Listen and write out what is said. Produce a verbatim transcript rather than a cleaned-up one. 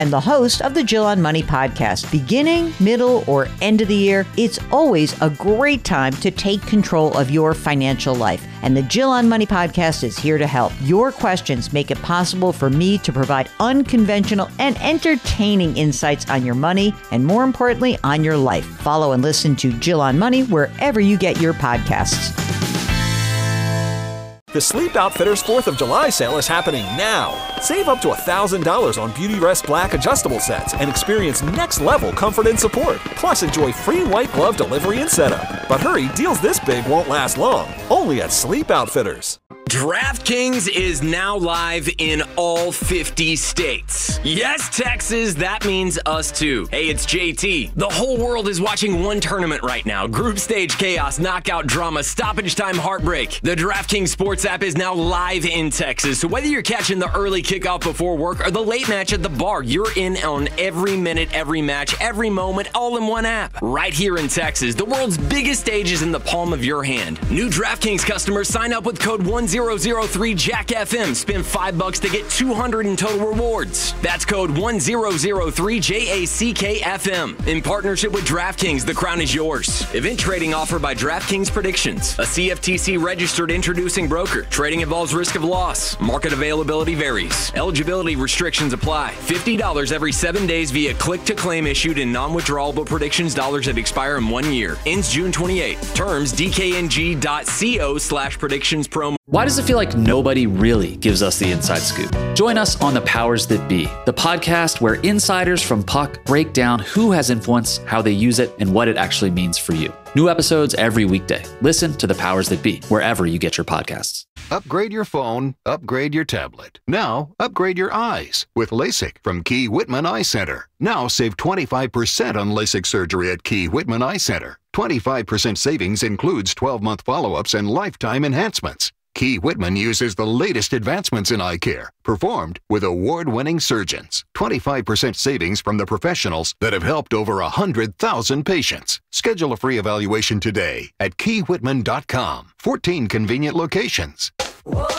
and the host of the Jill on Money podcast. Beginning, middle, or end of the year, it's always a great time to take control of your financial life. And the Jill on Money podcast is here to help. Your questions make it possible for me to provide unconventional and entertaining insights on your money, and more importantly, on your life. Follow and listen to Jill on Money wherever you get your podcasts. The Sleep Outfitters fourth of July sale is happening now. Save up to one thousand dollars on Beautyrest Black adjustable sets and experience next-level comfort and support. Plus, enjoy free white glove delivery and setup. But hurry, deals this big won't last long. Only at Sleep Outfitters. DraftKings is now live in all fifty states. Yes, Texas, that means us too. Hey, it's J T. The whole world is watching one tournament right now. Group stage chaos, knockout drama, stoppage time heartbreak. The DraftKings Sports app is now live in Texas. So whether you're catching the early kickoff before work or the late match at the bar, you're in on every minute, every match, every moment, all in one app. Right here in Texas, the world's biggest stage is in the palm of your hand. New DraftKings customers sign up with code one zero zero three Jack F M. Spend five bucks to get two hundred in total rewards. That's code one zero zero three J A C K F M. In partnership with DraftKings, the crown is yours. Event trading offered by DraftKings Predictions, a C F T C registered introducing broker. Trading involves risk of loss. Market availability varies. Eligibility restrictions apply. fifty dollars every seven days via click to claim issued in non-withdrawable predictions dollars that expire in one year. Ends June twenty-eighth. Terms D K N G dot co slash predictions promo. Why does it feel like nobody really gives us the inside scoop? Join us on The Powers That Be, the podcast where insiders from Puck break down who has influence, how they use it, and what it actually means for you. New episodes every weekday. Listen to The Powers That Be, wherever you get your podcasts. Upgrade your phone, upgrade your tablet. Now, upgrade your eyes with LASIK from Key Whitman Eye Center. Now save twenty-five percent on LASIK surgery at Key Whitman Eye Center. twenty-five percent savings includes twelve-month follow-ups and lifetime enhancements. Key Whitman uses the latest advancements in eye care, performed with award-winning surgeons. twenty-five percent savings from the professionals that have helped over one hundred thousand patients. Schedule a free evaluation today at key whitman dot com. fourteen convenient locations. Whoa.